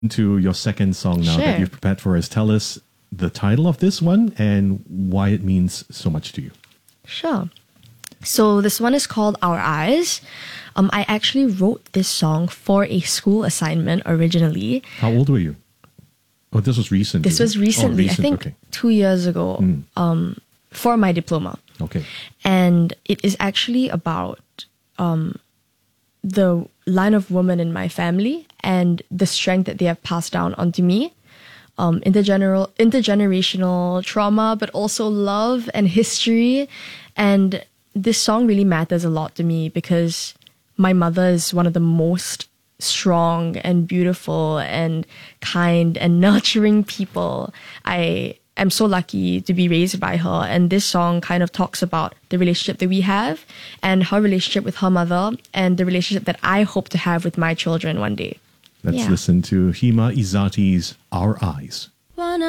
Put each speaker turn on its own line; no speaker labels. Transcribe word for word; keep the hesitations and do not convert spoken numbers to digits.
To your second song now
Sure.
that you've prepared for us. Tell us the title of this one and why it means so much to you.
Sure. So this one is called Our Eyes. Um, I actually wrote this song for a school assignment originally.
How old were you? Oh, this was recent.
This
is it?
was recently,
Oh, recent.
I think
Okay.
two years ago,
Mm.
um, for my diploma.
Okay.
And it is actually about um, the line of women in my family and the strength that they have passed down onto me. Um, intergeneral, intergenerational trauma, but also love and history. And this song really matters a lot to me because my mother is one of the most strong and beautiful and kind and nurturing people. I am so lucky to be raised by her. And this song kind of talks about the relationship that we have and her relationship with her mother and the relationship that I hope to have with my children one day.
Let's
Yeah.
listen to Hima Izzati's Our Eyes.